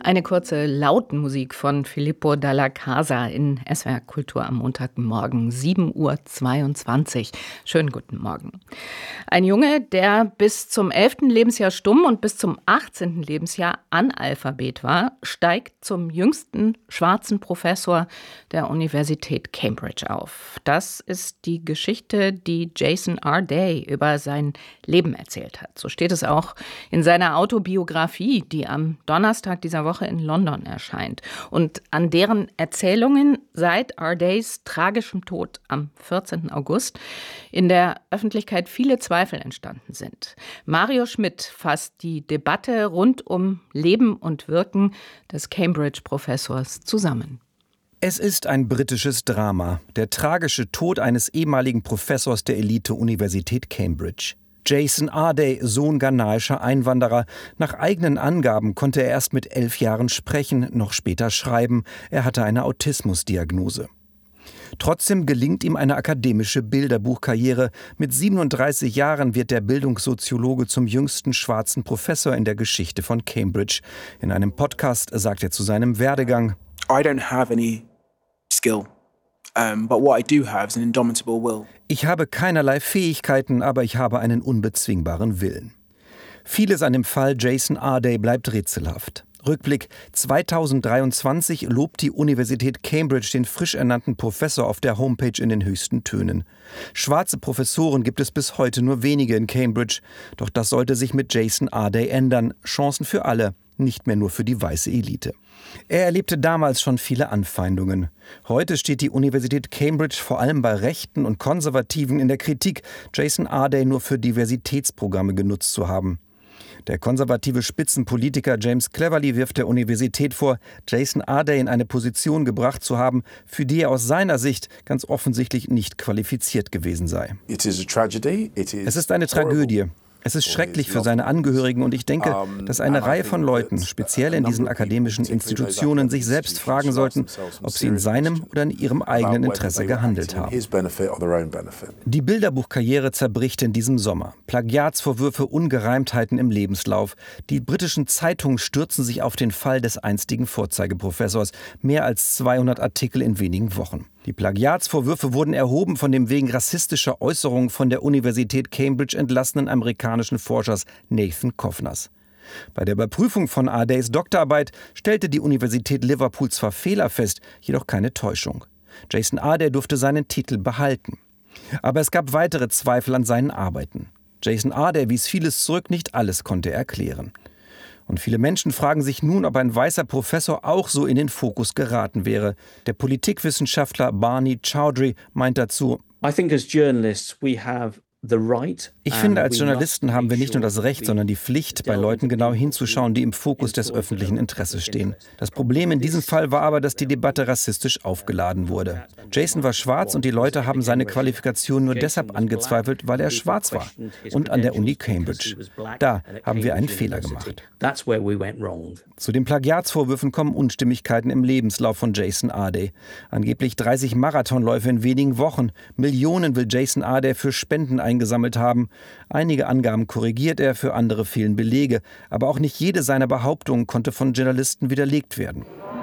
Eine kurze Lautmusik von Filippo Dalla Casa in SWR Kultur am Montagmorgen, 7:22 Uhr. Schönen guten Morgen. Ein Junge, der bis zum 11. Lebensjahr stumm und bis zum 18. Lebensjahr Analphabet war, steigt zum jüngsten schwarzen Professor der Universität Cambridge auf. Das ist die Geschichte, die Jason R. Day über sein Leben erzählt hat. So steht es auch in seiner Autobiografie, die am Donnerstag dieser Woche in London erscheint und an deren Erzählungen seit R. Days tragischem Tod am 14. August in der Öffentlichkeit viele Zweifel entstanden sind. Mario Schmidt fasst die Debatte rund um Leben und Wirken des Cambridge-Professors zusammen. Es ist ein britisches Drama, der tragische Tod eines ehemaligen Professors der Elite-Universität Cambridge. Jason R. Day, Sohn ghanaischer Einwanderer. Nach eigenen Angaben konnte er erst mit 11 Jahren sprechen, noch später schreiben. Er hatte eine Autismusdiagnose. Trotzdem gelingt ihm eine akademische Bilderbuchkarriere. Mit 37 Jahren wird der Bildungssoziologe zum jüngsten schwarzen Professor in der Geschichte von Cambridge. In einem Podcast sagt er zu seinem Werdegang: I don't have any skill. But what I do have is an indomitable will. Ich habe keinerlei Fähigkeiten, aber ich habe einen unbezwingbaren Willen. Vieles an dem Fall Jason R. Day bleibt rätselhaft. Rückblick: 2023 lobt die Universität Cambridge den frisch ernannten Professor auf der Homepage in den höchsten Tönen. Schwarze Professoren gibt es bis heute nur wenige in Cambridge. Doch das sollte sich mit Jason R. Day ändern. Chancen für alle, nicht mehr nur für die weiße Elite. Er erlebte damals schon viele Anfeindungen. Heute steht die Universität Cambridge vor allem bei Rechten und Konservativen in der Kritik, Jason R. Day nur für Diversitätsprogramme genutzt zu haben. Der konservative Spitzenpolitiker James Cleverly wirft der Universität vor, Jason R. Day in eine Position gebracht zu haben, für die er aus seiner Sicht ganz offensichtlich nicht qualifiziert gewesen sei. Es ist eine Tragödie. Es ist schrecklich für seine Angehörigen und ich denke, dass eine Reihe von Leuten, speziell in diesen akademischen Institutionen, sich selbst fragen sollten, ob sie in seinem oder in ihrem eigenen Interesse gehandelt haben. Die Bilderbuchkarriere zerbricht in diesem Sommer. Plagiatsvorwürfe, Ungereimtheiten im Lebenslauf. Die britischen Zeitungen stürzen sich auf den Fall des einstigen Vorzeigeprofessors. Mehr als 200 Artikel in wenigen Wochen. Die Plagiatsvorwürfe wurden erhoben von dem wegen rassistischer Äußerungen von der Universität Cambridge entlassenen amerikanischen Forschers Nathan Kovners. Bei der Überprüfung von R. Days Doktorarbeit stellte die Universität Liverpool zwar Fehler fest, jedoch keine Täuschung. Jason R. Day durfte seinen Titel behalten. Aber es gab weitere Zweifel an seinen Arbeiten. Jason R. Day wies vieles zurück, nicht alles konnte er erklären. Und viele Menschen fragen sich nun, ob ein weißer Professor auch so in den Fokus geraten wäre. Der Politikwissenschaftler Barney Chowdhury meint dazu: Ich finde, als Journalisten haben wir nicht nur das Recht, sondern die Pflicht, bei Leuten genau hinzuschauen, die im Fokus des öffentlichen Interesses stehen. Das Problem in diesem Fall war aber, dass die Debatte rassistisch aufgeladen wurde. Jason war schwarz und die Leute haben seine Qualifikation nur deshalb angezweifelt, weil er schwarz war. Und an der Uni Cambridge. Da haben wir einen Fehler gemacht. Zu den Plagiatsvorwürfen kommen Unstimmigkeiten im Lebenslauf von Jason R. Day. Angeblich 30 Marathonläufe in wenigen Wochen. Millionen will Jason R. Day für Spenden eingesammelt haben. Einige Angaben korrigiert er, für andere fehlen Belege. Aber auch nicht jede seiner Behauptungen konnte von Journalisten widerlegt werden.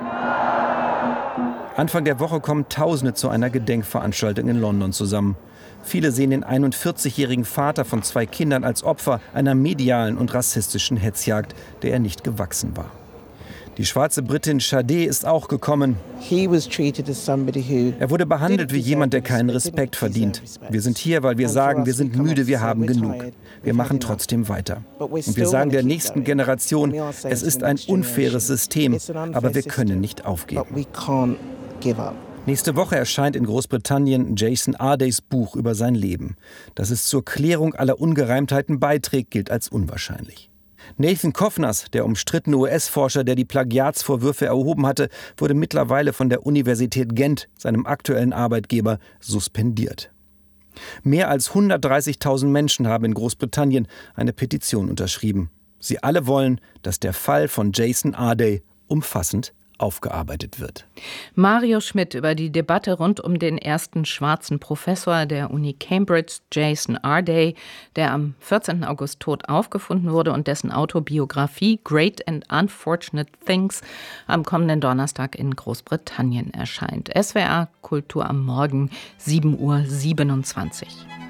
Anfang der Woche kommen Tausende zu einer Gedenkveranstaltung in London zusammen. Viele sehen den 41-jährigen Vater von 2 Kindern als Opfer einer medialen und rassistischen Hetzjagd, der er nicht gewachsen war. Die schwarze Britin Sade ist auch gekommen. Er wurde behandelt wie jemand, der keinen Respekt verdient. Wir sind hier, weil wir sagen, wir sind müde, wir haben genug. Wir machen trotzdem weiter. Und wir sagen der nächsten Generation, es ist ein unfaires System, aber wir können nicht aufgeben. Nächste Woche erscheint in Großbritannien Jason R. Days Buch über sein Leben. Dass es zur Klärung aller Ungereimtheiten beiträgt, gilt als unwahrscheinlich. Nathan Kovners, der umstrittene US-Forscher, der die Plagiatsvorwürfe erhoben hatte, wurde mittlerweile von der Universität Gent, seinem aktuellen Arbeitgeber, suspendiert. Mehr als 130.000 Menschen haben in Großbritannien eine Petition unterschrieben. Sie alle wollen, dass der Fall von Jason R. Day umfassend aufgearbeitet wird. Mario Schmidt über die Debatte rund um den ersten schwarzen Professor der Uni Cambridge, Jason Arday, der am 14. August tot aufgefunden wurde und dessen Autobiografie Great and Unfortunate Things am kommenden Donnerstag in Großbritannien erscheint. SWR Kultur am Morgen, 7:27 Uhr.